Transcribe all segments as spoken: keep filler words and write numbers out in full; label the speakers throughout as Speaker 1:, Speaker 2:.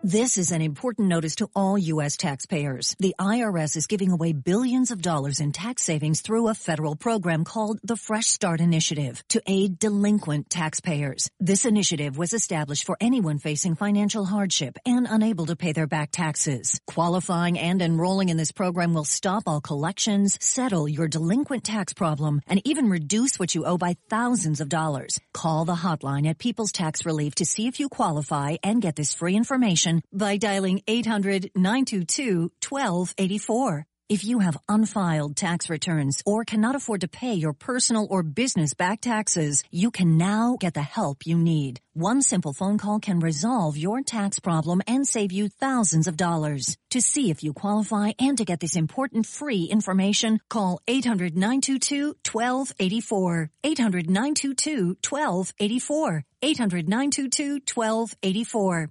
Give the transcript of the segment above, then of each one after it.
Speaker 1: This is an important notice to all U S taxpayers. The I R S is giving away billions of dollars in tax savings through a federal program called the Fresh Start Initiative to aid delinquent taxpayers. This initiative was established for anyone facing financial hardship and unable to pay their back taxes. Qualifying and enrolling in this program will stop all collections, settle your delinquent tax problem, and even reduce what you owe by thousands of dollars. Call the hotline at People's Tax Relief to see if you qualify and get this free information by dialing eight hundred, nine two two, one two eight four. If you have unfiled tax returns or cannot afford to pay your personal or business back taxes, you can now get the help you need. One simple phone call can resolve your tax problem and save you thousands of dollars. To see if you qualify and to get this important free information, call eight hundred, nine two two, one two eight four. eight hundred, nine two two, one two eight four. eight hundred, nine two two, one two eight four.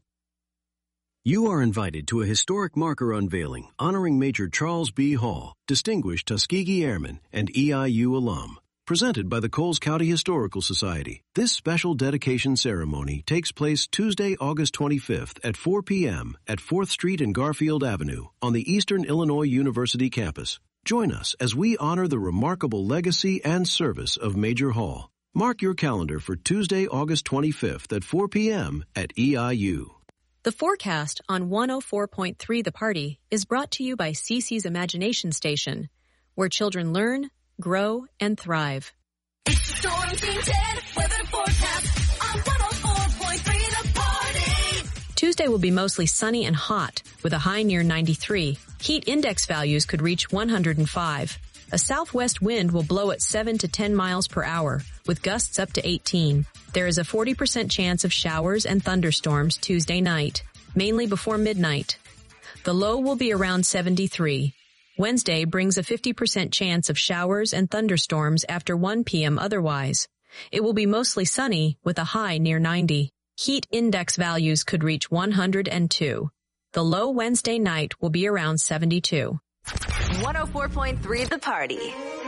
Speaker 2: You are invited to a historic marker unveiling honoring Major Charles B. Hall, distinguished Tuskegee Airman and E I U alum. Presented by the Coles County Historical Society, this special dedication ceremony takes place Tuesday, August twenty-fifth at four p.m. at fourth Street and Garfield Avenue on the Eastern Illinois University campus. Join us as we honor the remarkable legacy and service of Major Hall. Mark your calendar for Tuesday, August twenty-fifth at four p.m. at E I U.
Speaker 3: The forecast on one oh four point three The Party is brought to you by Cece's Imagination Station, where children learn, grow, and thrive.
Speaker 4: It's the Storm Team ten weather forecast on one oh four point three The Party.
Speaker 3: Tuesday will be mostly sunny and hot, with a high near ninety-three. Heat index values could reach one hundred five. A southwest wind will blow at seven to ten miles per hour, with gusts up to eighteen. There is a forty percent chance of showers and thunderstorms Tuesday night, mainly before midnight. The low will be around seventy-three. Wednesday brings a fifty percent chance of showers and thunderstorms after one p.m. otherwise. It will be mostly sunny with a high near ninety. Heat index values could reach one hundred two. The low Wednesday night will be around seventy-two.
Speaker 4: one oh four point three The Party.